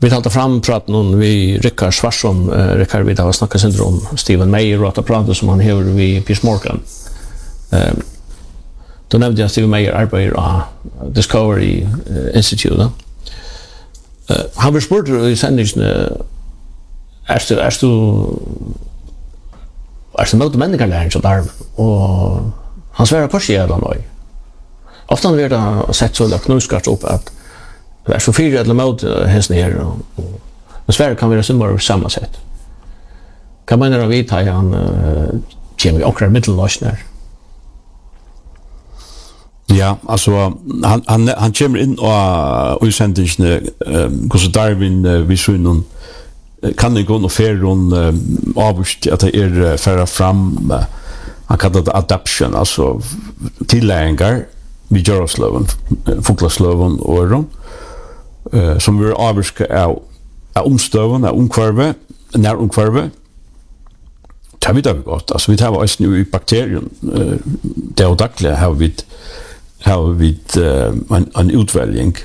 Vi talte fram praten vi Rickard Svarsson, Rickard vi har snakket sin om Stephen Meyer og at pratet som han hever vi Piers Morgan. Då nevnte jeg Stephen Meyer arbeider av Discovery Institute. Han vil spørre i sendingene, er du møte menneskelæring som der, og han svarer på seg eller noe. Ofte han har sett så knuskart opp at det er så fyra eller møte hennes her, men Sverige kan være symbol samma sett. Hva mener han vite at han kommer i akkurat middelløsner? Ja, alltså han kommer in och utsändingsne hur Darwin vi så någon kan det gå och färron avst att det färra fram han kallar det adaption alltså tilläggar vi Jerusalem Fuglasloven och som vi avska är omstöven är omkvarve när omkvarve tar vi det gott alltså vi tar oss nu i bakterien det och dagliga har vi en utväljning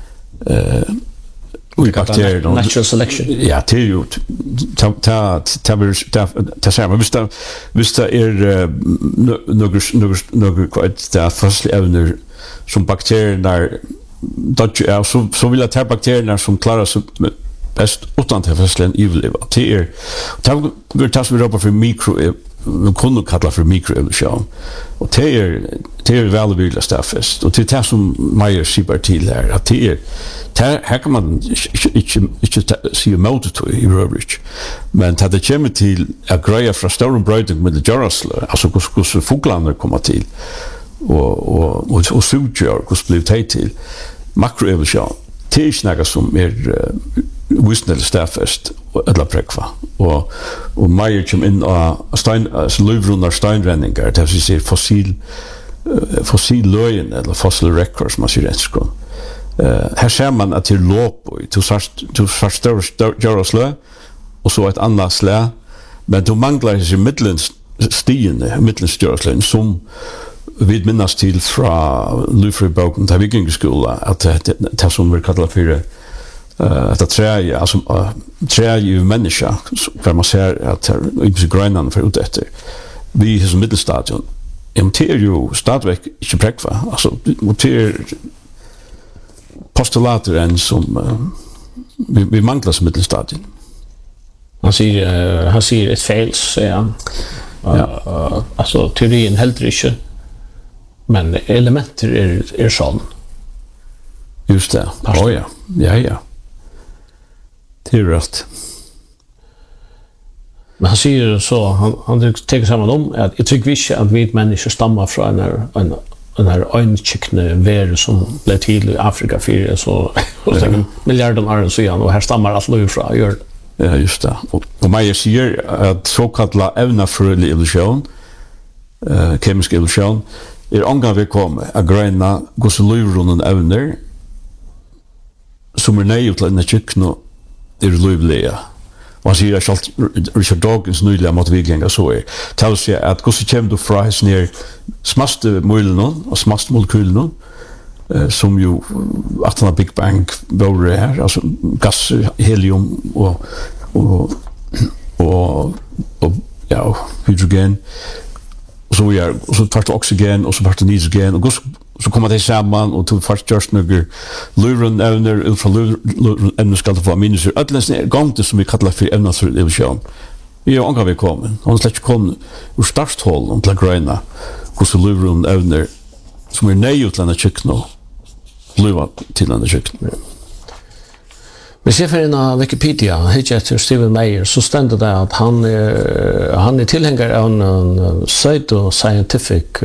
bakterier natural selection. Ja, till ju ta samma visst det några quite där fast även som bakterier där då så vill att bakterierna som klarar sig bäst utan att förslen överleva. Det vi tar vi upp för mikro vi kunde kalla för mikroevolution. Och det är väldigt staffest. Och det är som Meyer sier till här att det här kan man inte se emot i Rövrich. Men det kommer till att greja från stora bröjning med Jerusalem, alltså hur fåglarna kommer till och sugör, hur blir det till makroevolution. Det är inte något som visnel staffest eller prekva och Meyer kom in och Lövrunnar steinränningar det vill säga fossil löjen eller fossil records man ser skon här ser man att det lopp till Jerusalem och så ett annat slä men då manglar ju mittelstien som vi minnas till från Lufreboken där vikingaskola att det som vi kallar för att träja alltså träja människa där man ser att det är grönan för ut efter vi har som medelstadion ju stadverk inte präkva alltså det postulater än som vi manglar som medelstadion han säger ett fel säger han alltså teorin helt inte men elementer är sån just det ja det är rätt. Men han säger så han tänker samman om att jag tycker inte att vi människor stammar från en här ögonchickne värld som blev till i Afrika för så miljarder år sedan och här stammar allt löv från gör. Ja just det. Och Meyer säger att så kallad evnafrölig illusion kemisk illusion omgång vi kommer att gröna hos lövrunnen evner som nej till en chickne det är lövliga. Och han säger att Richard Dawkins nyligen mot vigänga så är. Talar sig att hur kommer du från ner smaste molnen och smaste molekylerna som ju efter Big Bang var här alltså gas helium och ja hydrogen och så är och så tar oxygen och så tar nitrogen och så kommer det samman och till först just några luren ävner från ämnesskala för aminosyrer alldeles gång som vi kallar för ämnesrevolution. Vi har vi kommer. Han släcker kom ur starthåll och till gröna hos luren ävner som är nejutländska chickno luva till andra chickno. Men ser för en Wikipedia heter Stephen Meyer så ständer det att han är tillhängare av en pseudoscientific